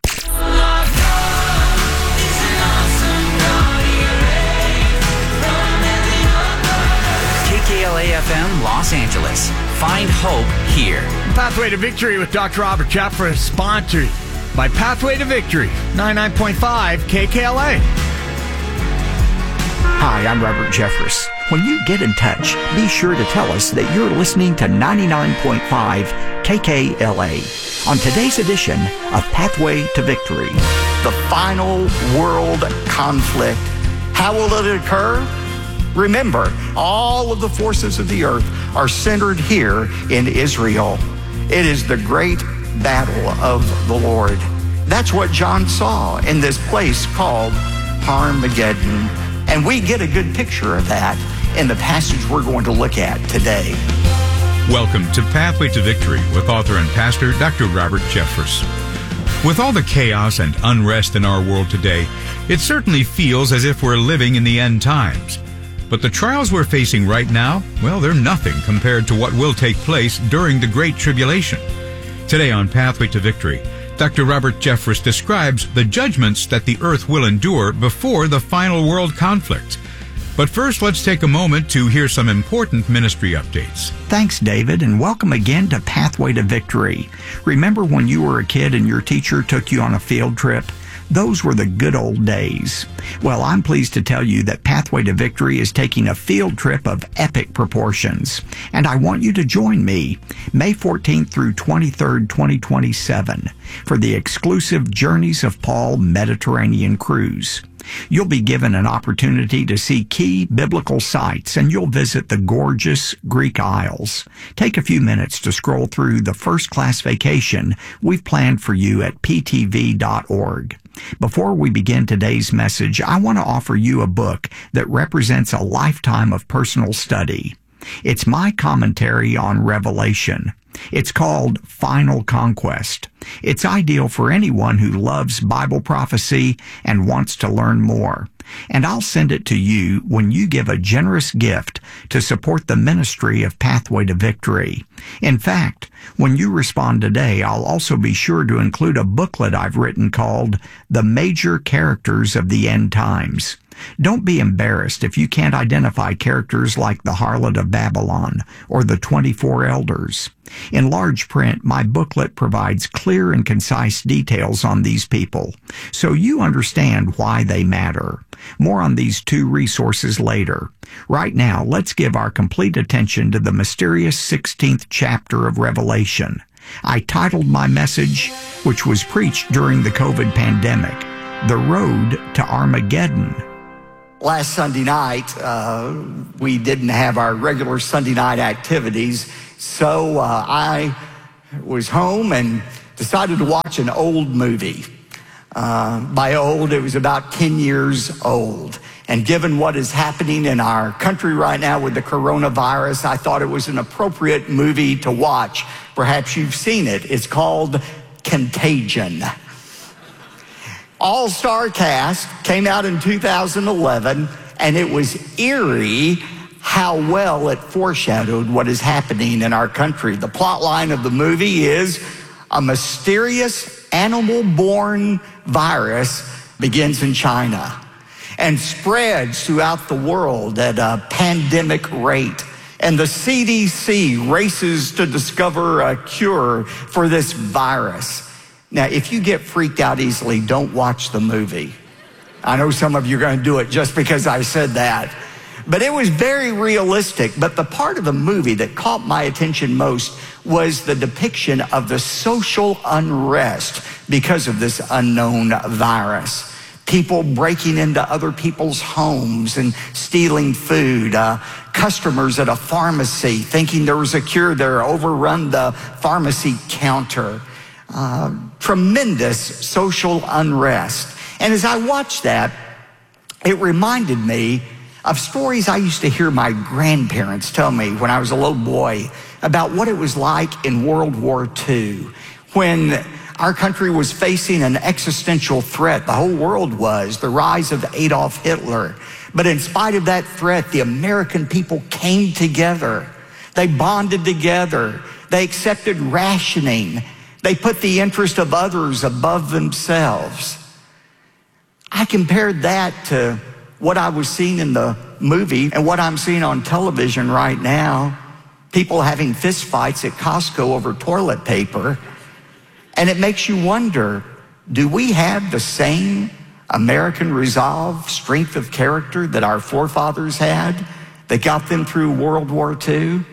K K L A F M Los Angeles. Find hope here. Pathway to Victory with Doctor Robert Jeffress, sponsored by Pathway to Victory, ninety-nine point five K K L A. Hi, I'm Robert Jeffress. When you get in touch, be sure to tell us that you're listening to ninety-nine point five K K L A on today's edition of Pathway to Victory. The final world conflict. How will it occur? Remember, all of the forces of the earth are centered here in Israel. It is the great battle of the Lord. That's what John saw in this place called Armageddon. And we get a good picture of that in the passage we're going to look at today. Welcome to Pathway to Victory with author and pastor Doctor Robert Jeffress. With all the chaos and unrest in our world today, it certainly feels as if we're living in the end times. But the trials we're facing right now, well, they're nothing compared to what will take place during the Great Tribulation. Today on Pathway to Victory, Doctor Robert Jeffress describes the judgments that the earth will endure before the final world conflict. But first, let's take a moment to hear some important ministry updates. Thanks, David, and welcome again to Pathway to Victory. Remember when you were a kid and your teacher took you on a field trip? Those were the good old days. Well, I'm pleased to tell you that Pathway to Victory is taking a field trip of epic proportions, and I want you to join me May fourteenth through twenty-third, twenty twenty-seven for the exclusive Journeys of Paul Mediterranean Cruise. You'll be given an opportunity to see key biblical sites, and you'll visit the gorgeous Greek Isles. Take a few minutes to scroll through the first-class vacation we've planned for you at p t v dot org. Before we begin today's message, I want to offer you a book that represents a lifetime of personal study. It's my commentary on Revelation. It's called Final Conquest. It's ideal for anyone who loves Bible prophecy and wants to learn more. And I'll send it to you when you give a generous gift to support the ministry of Pathway to Victory. In fact, when you respond today, I'll also be sure to include a booklet I've written called The Major Characters of the End Times. Don't be embarrassed if you can't identify characters like the Harlot of Babylon or the twenty-four elders. In large print, my booklet provides clear and concise details on these people, so you understand why they matter. More on these two resources later. Right now, let's give our complete attention to the mysterious sixteenth chapter of Revelation. I titled my message, which was preached during the COVID pandemic, The Road to Armageddon. Last Sunday night, uh, we didn't have our regular Sunday night activities, so uh, I was home and decided to watch an old movie. Uh, by old, it was about ten years old. And given what is happening in our country right now with the coronavirus, I thought it was an appropriate movie to watch. Perhaps you've seen it. It's called Contagion. All-star cast, came out in two thousand eleven, and it was eerie how well it foreshadowed what is happening in our country. The plot line of the movie is a mysterious animal-borne virus begins in China and spreads throughout the world at a pandemic rate. And the C D C races to discover a cure for this virus. Now, if you get freaked out easily, don't watch the movie. I know some of you are going to do it just because I said that. But it was very realistic. But the part of the movie that caught my attention most was the depiction of the social unrest because of this unknown virus. People breaking into other people's homes and stealing food. Uh, customers at a pharmacy thinking there was a cure there, overrun the pharmacy counter. Uh, tremendous social unrest. And as I watched that, it reminded me of stories I used to hear my grandparents tell me when I was a little boy about what it was like in World War Two, when our country was facing an existential threat. The whole world was, the rise of Adolf Hitler. But in spite of that threat, the American people came together. They bonded together. They accepted rationing. They put the interest of others above themselves. I compared that to what I was seeing in the movie and what I'm seeing on television right now. People having fistfights at Costco over toilet paper. And it makes you wonder, do we have the same American resolve, strength of character that our forefathers had that got them through World War Two?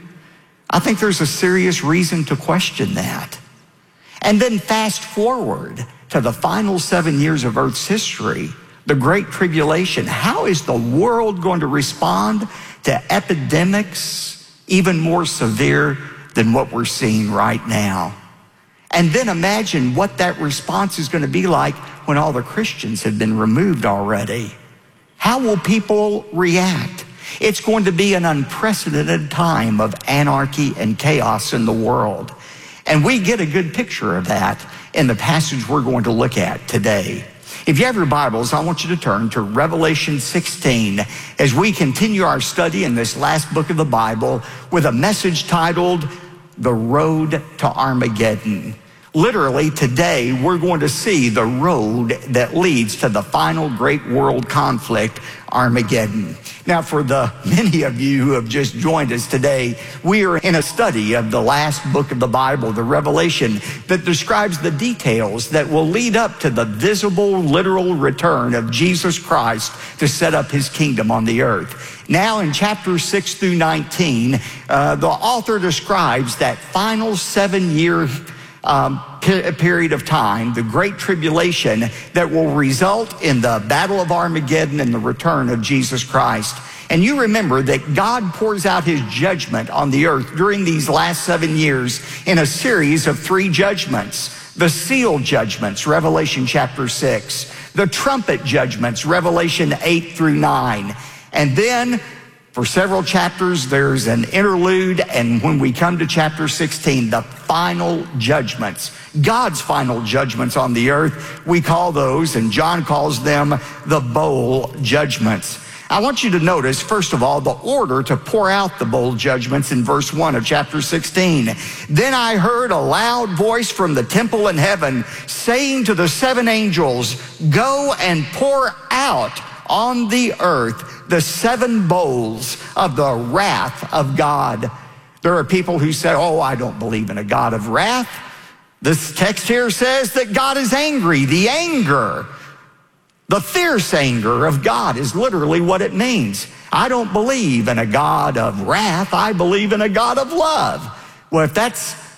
I think there's a serious reason to question that. And then fast forward to the final seven years of Earth's history, the Great Tribulation. How is the world going to respond to epidemics even more severe than what we're seeing right now? And then imagine what that response is going to be like when all the Christians have been removed already. How will people react? It's going to be an unprecedented time of anarchy and chaos in the world. And we get a good picture of that in the passage we're going to look at today. If you have your Bibles, I want you to turn to Revelation sixteen as we continue our study in this last book of the Bible with a message titled, The Road to Armageddon. Literally, today, we're going to see the road that leads to the final great world conflict, Armageddon. Now, for the many of you who have just joined us today, we are in a study of the last book of the Bible, the Revelation, that describes the details that will lead up to the visible, literal return of Jesus Christ to set up his kingdom on the earth. Now, in chapters six through nineteen, uh, the author describes that final seven-year Um, period of time, the Great Tribulation, that will result in the Battle of Armageddon and the return of Jesus Christ. And you remember that God pours out his judgment on the earth during these last seven years in a series of three judgments. The seal judgments, Revelation chapter six. The trumpet judgments, Revelation eight through nine. And then for several chapters, there's an interlude, and when we come to chapter sixteen, the final judgments, God's final judgments on the earth, we call those, and John calls them, the bowl judgments. I want you to notice, first of all, the order to pour out the bowl judgments in verse one of chapter sixteen. Then I heard a loud voice from the temple in heaven saying to the seven angels, go and pour out on the earth the seven bowls of the wrath of God. There are people who say, oh, I don't believe in a God of wrath. This text here says that God is angry. The anger, the fierce anger of God is literally what it means. I don't believe in a God of wrath. I believe in a God of love. Well, if that's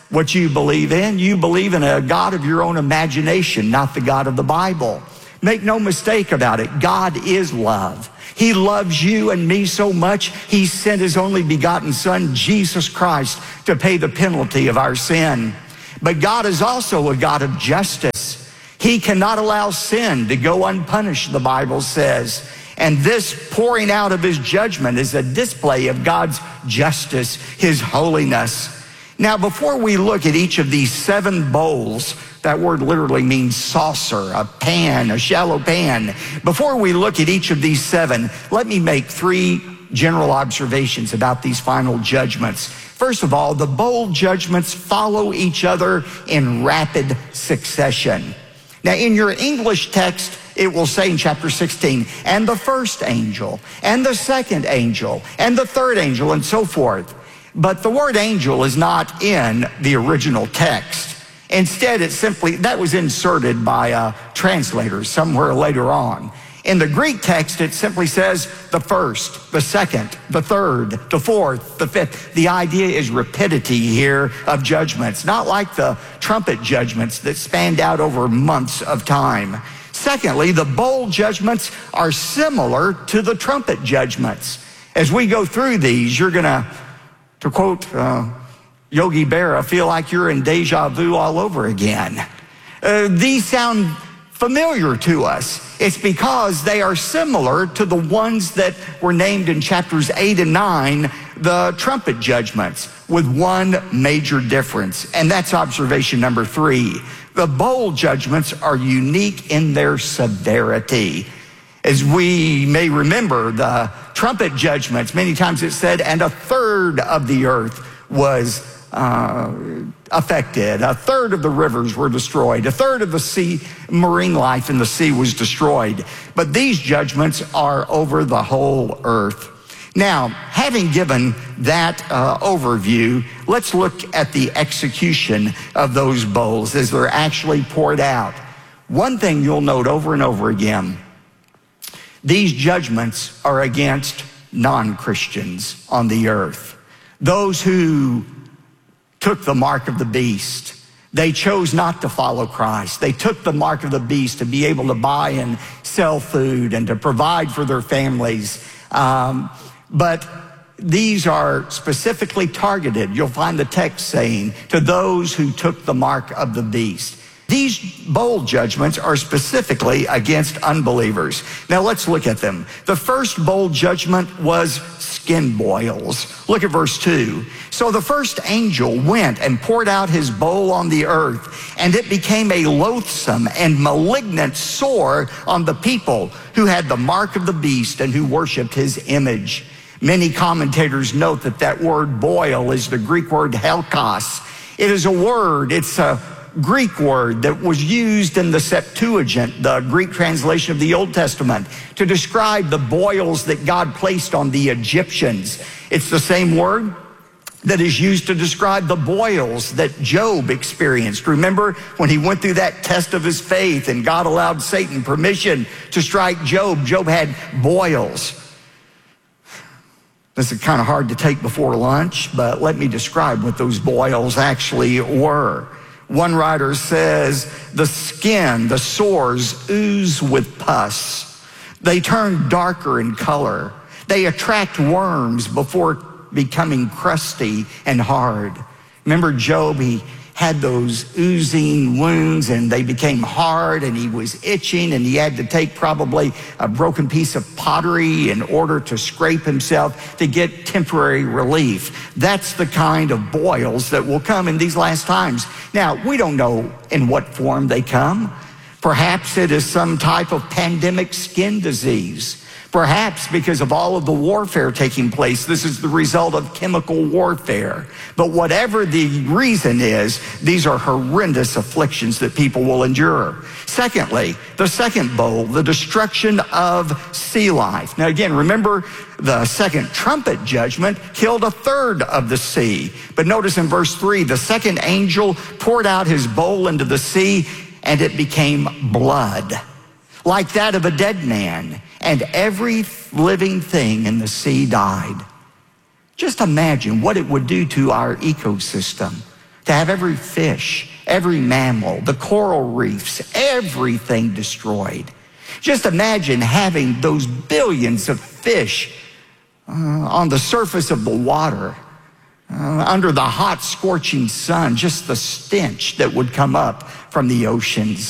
what you believe in. You believe in a God of your own imagination, not the God of the Bible. Make no mistake about it. God is love. He loves you and me so much, he sent his only begotten son, Jesus Christ, to pay the penalty of our sin. But God is also a God of justice. He cannot allow sin to go unpunished, the Bible says. And this pouring out of his judgment is a display of God's justice, his holiness. Now, before we look at each of these seven bowls, that word literally means saucer, a pan, a shallow pan. Before we look at each of these seven, let me make three general observations about these final judgments. First of all, the bowl judgments follow each other in rapid succession. Now, in your English text, it will say in chapter sixteen, and the first angel, and the second angel, and the third angel, and so forth. But the word angel is not in the original text. Instead, it simply, that was inserted by a translator somewhere later on. In the Greek text, it simply says the first, the second, the third, the fourth, the fifth. The idea is rapidity here of judgments, not like the trumpet judgments that spanned out over months of time. Secondly, the bowl judgments are similar to the trumpet judgments. As we go through these, you're going to, to quote uh, Yogi Berra, feel like you're in deja vu all over again. Uh, these sound familiar to us. It's because they are similar to the ones that were named in chapters eight and nine, the trumpet judgments, with one major difference. And that's observation number three. The bowl judgments are unique in their severity. As we may remember, the trumpet judgments, many times it said, and a third of the earth was uh, affected. A third of the rivers were destroyed. A third of the sea, marine life in the sea was destroyed. But these judgments are over the whole earth. Now, having given that uh, overview, let's look at the execution of those bowls as they're actually poured out. One thing you'll note over and over again, these judgments are against non-Christians on the earth. Those who took the mark of the beast. They chose not to follow Christ. They took the mark of the beast to be able to buy and sell food and to provide for their families. Um, but these are specifically targeted, you'll find the text saying, to those who took the mark of the beast. These bowl judgments are specifically against unbelievers. Now let's look at them. The first bowl judgment was skin boils. Look at verse two. So the first angel went and poured out his bowl on the earth, and it became a loathsome and malignant sore on the people who had the mark of the beast and who worshiped his image. Many commentators note that that word boil is the Greek word helkos. It is a word, it's a Greek word that was used in the Septuagint, the Greek translation of the Old Testament, to describe the boils that God placed on the Egyptians. It's the same word that is used to describe the boils that Job experienced. Remember when he went through that test of his faith and God allowed Satan permission to strike Job? Job had boils. This is kind of hard to take before lunch, but let me describe what those boils actually were. One writer says, the skin, the sores ooze with pus. They turn darker in color. They attract worms before becoming crusty and hard. Remember Job, he had those oozing wounds and they became hard and he was itching and he had to take probably a broken piece of pottery in order to scrape himself to get temporary relief. That's the kind of boils that will come in these last times. Now, we don't know in what form they come. Perhaps it is some type of pandemic skin disease. Perhaps because of all of the warfare taking place, this is the result of chemical warfare. But whatever the reason is, these are horrendous afflictions that people will endure. Secondly, the second bowl, the destruction of sea life. Now again, remember the second trumpet judgment killed a third of the sea. But notice in verse three, the second angel poured out his bowl into the sea and it became blood, like that of a dead man. And every living thing in the sea died. Just imagine what it would do to our ecosystem. to have every fish, every mammal, the coral reefs, everything destroyed. Just imagine having those billions of fish uh, on the surface of the water, uh, under the hot, scorching sun, just the stench that would come up from the oceans.